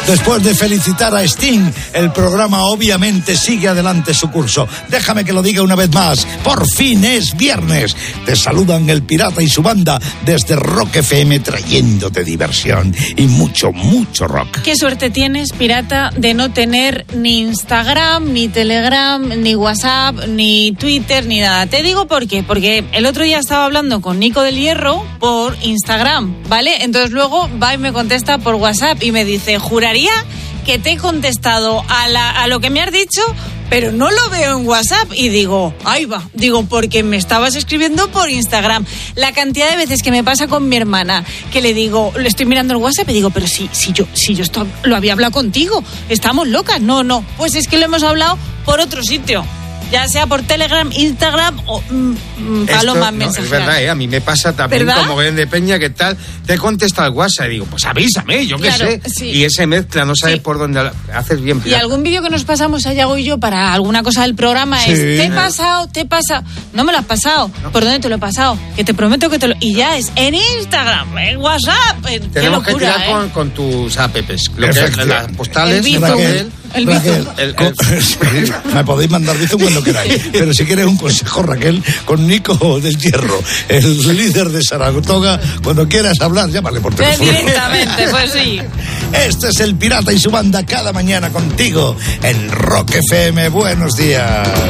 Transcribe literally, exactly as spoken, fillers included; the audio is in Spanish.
Después de felicitar a Sting, el programa obviamente sigue adelante su curso. Déjame que lo diga una vez más. Por fin es viernes. Te saludan el Pirata y su banda desde Rock F M, trayéndote diversión y mucho, mucho rock. Qué suerte tienes, Pirata, de no tener ni Instagram, ni Telegram, ni WhatsApp, ni Twitter, ni nada. Te digo por qué. Porque el otro día estaba hablando con Nico del Hierro por Instagram, ¿vale? Entonces luego va y me contesta por WhatsApp y me dice, juraría que te he contestado a, la, a lo que me has dicho, pero no lo veo en WhatsApp. Y digo, ahí va, digo, porque me estabas escribiendo por Instagram. La cantidad de veces que me pasa con mi hermana, que le digo, le estoy mirando el WhatsApp y digo, pero si, si yo, si yo esto lo había hablado contigo, estamos locas. No, no, pues es que lo hemos hablado por otro sitio. Ya sea por Telegram, Instagram o mmm, palomas no, mensajeras. Es verdad, ¿eh? A mí me pasa también, ¿verdad? Como ven de Peña, ¿qué tal? Te contesta al WhatsApp y digo, pues avísame, yo qué claro, sé. Sí. Y ese mezcla, no sabes sí. por dónde haces bien. Y algún vídeo que nos pasamos a Yago y yo para alguna cosa del programa sí. es, te he pasado, te he pasado. No me lo has pasado. No. ¿Por dónde te lo he pasado? Que te prometo que te lo... Y ya es en Instagram, en WhatsApp. En... Tenemos Qué locura, que tirar ¿eh? con, con tus apps. Lo que es las postales. El Raquel, el Raquel, el, con, me podéis mandar bizum cuando queráis, pero si quieres un consejo, Raquel, con Nico del Hierro, el líder de Saratoga, cuando quieras hablar, llámale por teléfono. Directamente, pues sí. Este es el Pirata y su banda cada mañana contigo en Rock F M. Buenos días.